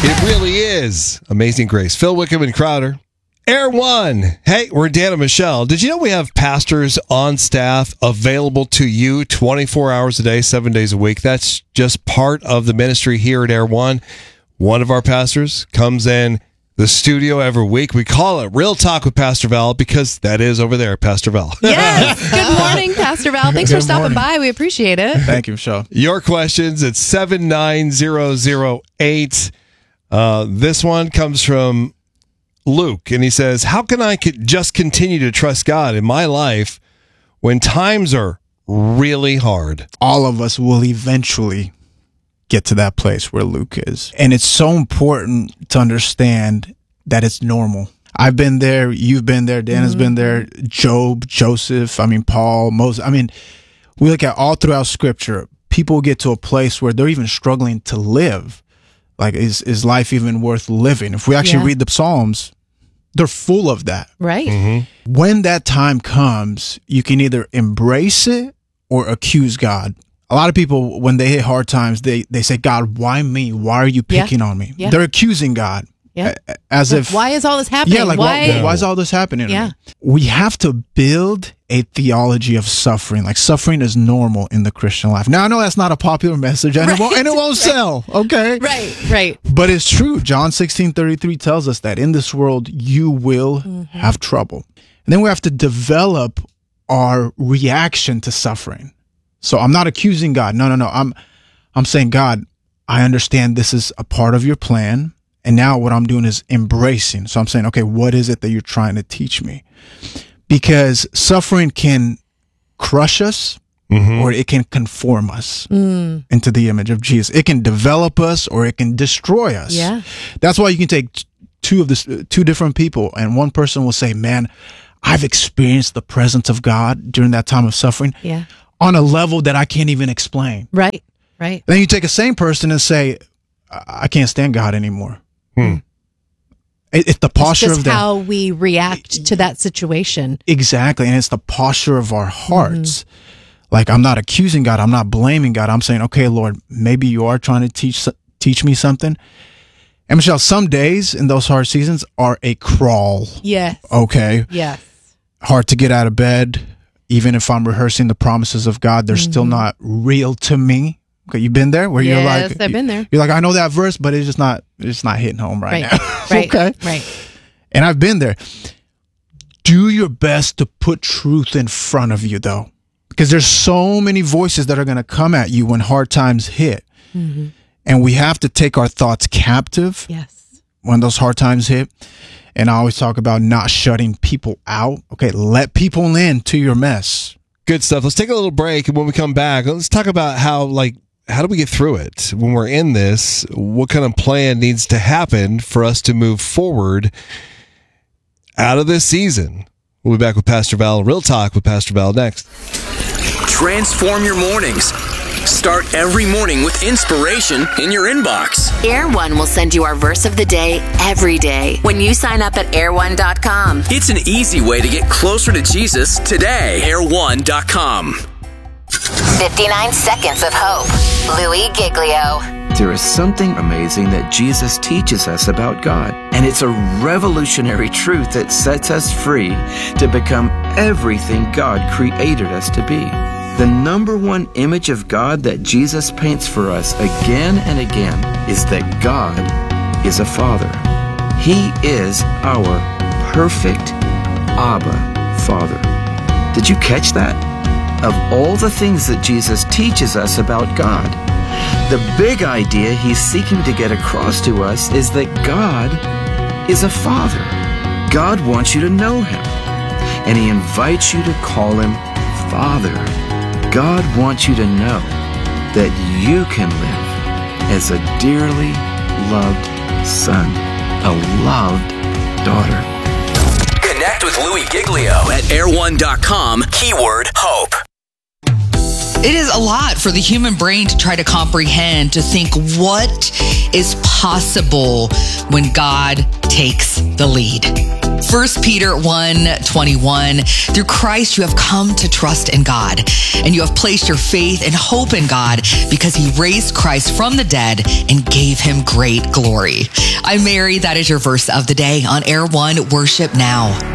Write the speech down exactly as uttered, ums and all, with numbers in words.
It really is Amazing Grace. Phil Wickham and Crowder. Air One. Hey, we're Dan and Michelle. Did you know we have pastors on staff available to you twenty-four hours a day, seven days a week? That's just part of the ministry here at Air One. One of our pastors comes in the studio every week. We call it Real Talk with Pastor Val because that is over there, Pastor Val. Yes. Good morning, Pastor Val. Thanks Good for stopping morning. by. We appreciate it. Thank you, Michelle. Your questions at seven nine zero zero eight. Uh, this one comes from Luke, and he says, how can I just continue to trust God in my life when times are really hard? All of us will eventually get to that place where Luke is. And it's so important to understand that it's normal. I've been there. You've been there. Dan has Mm-hmm. been there. Job, Joseph, I mean, Paul, Moses. I mean, we look at all throughout Scripture, people get to a place where they're even struggling to live. Like, is, is life even worth living? If we actually Yeah. read the Psalms, they're full of that. Right. Mm-hmm. When that time comes, you can either embrace it or accuse God. A lot of people, when they hit hard times, they, they say, God, why me? Why are you Yeah. picking on me? Yeah. They're accusing God. Yeah. a- As Like, if, why is all this happening? yeah, like, why? why, why is all this happening? to Yeah. me? We have to build a theology of suffering. Like, suffering is normal in the Christian life. Now, I know that's not a popular message, and, Right. it, won't, and it won't sell, okay? Right. Right. But it's true. John sixteen thirty-three tells us that in this world you will Mm-hmm. have trouble. And then we have to develop our reaction to suffering. So I'm not accusing God. No, no, no. I'm I'm saying, God, I understand this is a part of your plan. And now what I'm doing is embracing. So I'm saying, okay, what is it that you're trying to teach me? Because suffering can crush us, Mm-hmm. or it can conform us Mm. into the image of Jesus. It can develop us or it can destroy us. Yeah. That's why you can take t- two of this, uh, two different people, and one person will say, man, I've experienced the presence of God during that time of suffering Yeah. on a level that I can't even explain. Right. Right. Then you take a same person and say, I, I can't stand God anymore. Hmm. It, it's the It's posture just of the how we react to that situation. Exactly. And it's the posture of our hearts. Mm-hmm. Like, I'm not accusing God. I'm not blaming God. I'm saying, okay, Lord, maybe you are trying to teach teach me something. And Michelle, some days in those hard seasons are a crawl. Yes. Okay. Yes. Hard to get out of bed. Even if I'm rehearsing the promises of God, they're still not real to me. Okay. You've been there where you're Yes, like, I've been there. You're like, I know that verse, but it's just not, it's not hitting home right, Right. now. Right. Okay. Right. And I've been there. Do your best to put truth in front of you, though, because there's so many voices that are going to come at you when hard times hit. Mm-hmm. And we have to take our thoughts captive Yes. when those hard times hit. And I always talk about not shutting people out. Okay, let people in to your mess. Good stuff. Let's take a little break, and when we come back, let's talk about how, like, how do we get through it when we're in this? What kind of plan needs to happen for us to move forward out of this season? We'll be back with Pastor Val. Real Talk with Pastor Val next. Transform your mornings. Start every morning with inspiration in your inbox. Air One will send you our verse of the day every day when you sign up at air one dot com. It's an easy way to get closer to Jesus today. air one dot com. fifty-nine seconds of hope. Louis Giglio. There is something amazing that Jesus teaches us about God, and it's a revolutionary truth that sets us free to become everything God created us to be. The number one image of God that Jesus paints for us again and again is that God is a Father. He is our perfect Abba Father. Did you catch that? Of all the things that Jesus teaches us about God, the big idea he's seeking to get across to us is that God is a Father. God wants you to know him, and he invites you to call him Father. God wants you to know that you can live as a dearly loved son, a loved daughter. Connect with Louis Giglio at air one dot com, keyword hope. It is a lot for the human brain to try to comprehend, to think what is possible when God takes the lead. First Peter one twenty-one, through Christ you have come to trust in God, and you have placed your faith and hope in God because he raised Christ from the dead and gave him great glory. I'm Mary. That is your verse of the day on Air One Worship Now.